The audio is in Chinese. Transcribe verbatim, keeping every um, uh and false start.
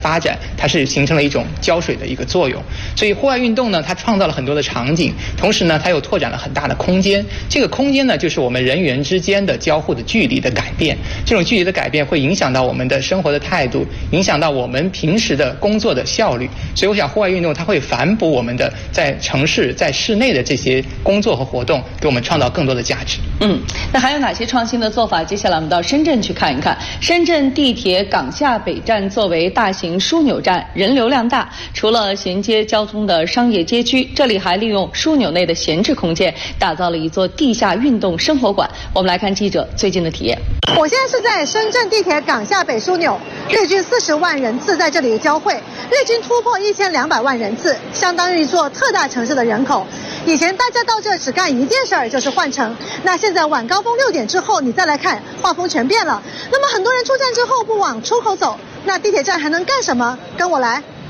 发展，它是形成了一种胶水的一个作用。所以户外运动呢，它创造了很多的场景，同时呢，它又拓展了很大的空间。这个空间呢，就是我们人与人之间的交互的距离的改变。这种距离的改变会影响到我们的生活的态度，影响到我们平时的工作的效率。所以我想，户外运动它会反哺我们的在城市、在室内的这些工作和活动，给我们创造更多的价值。 嗯，那还有哪些创新的做法？接下来我们到深圳去看一看。深圳地铁港下北站作为大型枢纽站，人流量大，除了衔接交通的商业街区，这里还利用枢纽内的闲置空间，打造了一座地下运动生活馆。我们来看记者最近的体验。 我现在是在深圳地铁港下北枢纽，日均四十万人次在这里交汇，日均突破一千两百万人次，相当于一座特大城市的人口。以前大家到这只干一件事儿，就是换乘。那现在晚高峰六点之后，你再来看，画风全变了。那么很多人出站之后不往出口走，那地铁站还能干什么？跟我来。